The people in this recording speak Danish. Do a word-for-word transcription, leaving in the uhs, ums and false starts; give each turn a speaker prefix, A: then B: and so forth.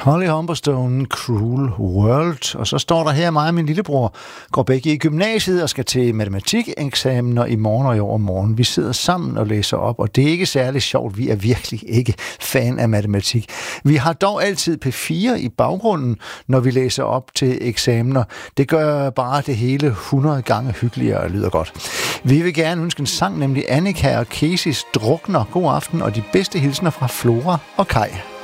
A: Holly Humberstone, Cruel World. Og så står der her, mig og min lillebror går begge i gymnasiet og skal til matematikeksamen i morgen og i overmorgen. Vi sidder sammen og læser op, og det er ikke særlig sjovt. Vi er virkelig ikke fan af matematik. Vi har dog altid P fire i baggrunden, når vi læser op til eksamener. Det gør bare det hele hundrede gange hyggeligere og lyder godt. Vi vil gerne ønske en sang, nemlig Annika og Casey's Drukner. God aften og de bedste hilsner fra Flora og Kai.